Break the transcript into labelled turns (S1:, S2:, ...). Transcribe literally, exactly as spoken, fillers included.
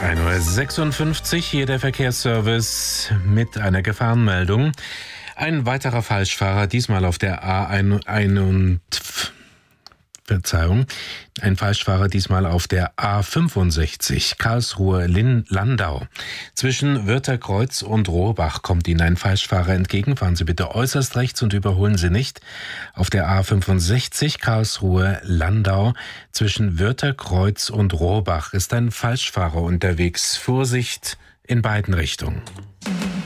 S1: ein Uhr sechsundfünfzig, hier der Verkehrsservice mit einer Gefahrenmeldung. Ein weiterer Falschfahrer, diesmal auf der A einundfünfzig. Verzeihung, ein Falschfahrer diesmal auf der A fünfundsechzig, Karlsruhe-Landau. Zwischen Wörtherkreuz und Rohrbach kommt Ihnen ein Falschfahrer entgegen. Fahren Sie bitte äußerst rechts und überholen Sie nicht. Auf der A fünfundsechzig, Karlsruhe-Landau, zwischen Wörtherkreuz und Rohrbach ist ein Falschfahrer unterwegs. Vorsicht in beiden Richtungen.